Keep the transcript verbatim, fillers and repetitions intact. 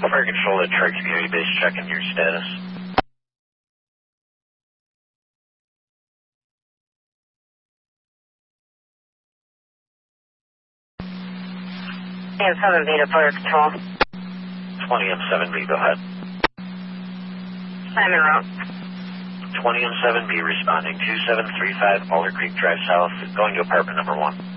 Fire Control at Detroit Community Base, checking your status. And seven B to Fire Control. twenty M seven B, go ahead. I'm en route. twenty M seven B responding two seven three five Alder Creek Drive South, going to apartment number one.